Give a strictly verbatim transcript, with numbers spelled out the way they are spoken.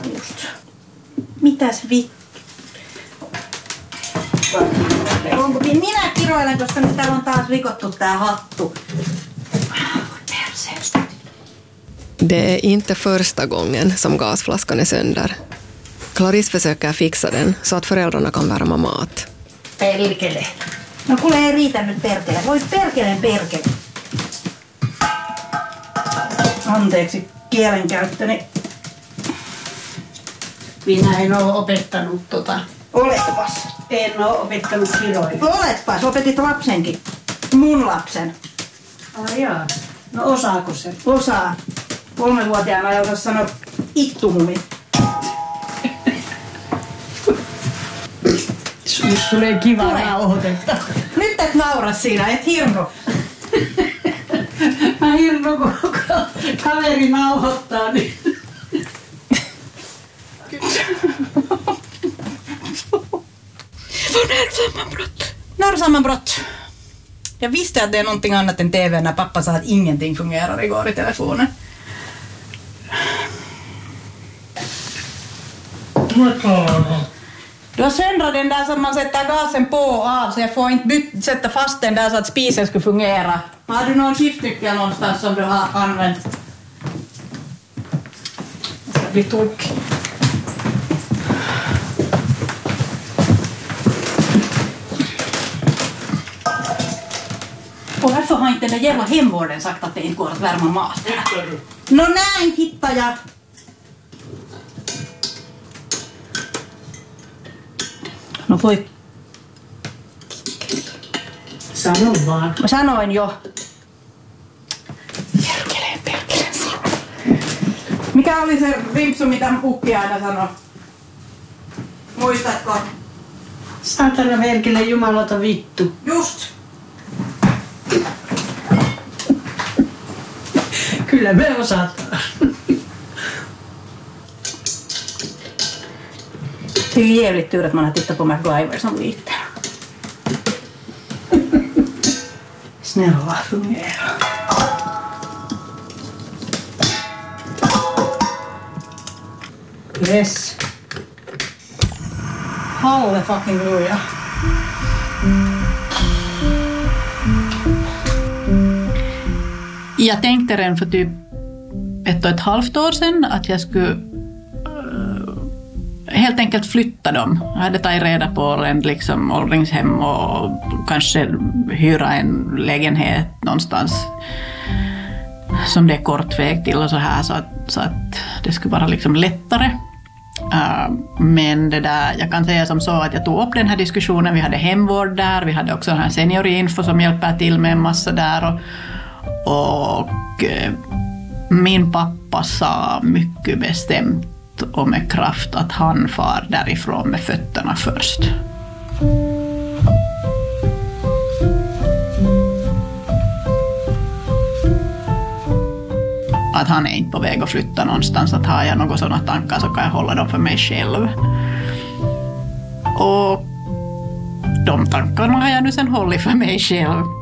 Just. Mitäs vittu? Onko minä kiroilen, koska nyt täällä on taas rikottu tää hattu. Det är inte första gången som gasflaskan är sönder. Clarisse försöker fixa den så att föräldrarna kan värma mat. Perkele. No kuule, ei riitä nyt perkele. Voi perkeleen perkele. Anteeksi kielenkäyttöni. Minä en ole opettanut tota. Oletpas. En ole opettanut kiroilla. Oletpas, opetit lapsenkin. Mun lapsen. Ai jaa. No osaako se? Osaa. Kolmevuotiaana ei osaa sanoa ittumumi. Nyt tulee kivaa nauhoitetta. Nyt et naura siinä, et hirnu. Mä hirnu, kun kaveri nauhoittaa, niin... Vad nervsammanbrott. Nervsammanbrott. Jag visste att det är någonting annat än T V när pappa sa att ingenting fungerar igår i telefonen. Du har söndrat den där som man sätter gasen på och av, så jag får inte byt- sätta fast den där så att spisen skulle fungera. Har du någon skiftnyckel någonstans som du har använt? Jag ska bli tok. Och varför har inte den jävla hemvården sagt att det inte går att värma mat? Nå näin, hittar jag. No voi. Sano vaan. Mä sanoin jo. Perkeleen, perkeleen sano. Mikä oli se rimpsu, mitä ukki aina sanoi? Muistatko? Saatana perkele jumalata vittu. Just. Kyllä me osataan. Det är ju jävligt tur att man har tittat på MacGyver som liten. Snälla, fungera. Yes. Halle fucking luja. Jag tänkte redan för typ ett och ett halvt år sedan att jag skulle helt enkelt flytta dem. Jag hade tagit reda på en liksom åldringshem och kanske hyra en lägenhet någonstans som det är kort väg till och så här så att, så att det skulle vara liksom lättare. Uh, men det där, jag kan säga som så att jag tog upp den här diskussionen. Vi hade hemvård där, vi hade också den här seniorinfo som hjälper till med en massa där och, och uh, min pappa sa mycket bestämt och med kraft att han far därifrån med fötterna först. Att han är inte på väg att flytta någonstans, att har jag några sådana tankar så kan jag hålla dem för mig själv. Och de tankarna har jag nu sen hållit för mig själv.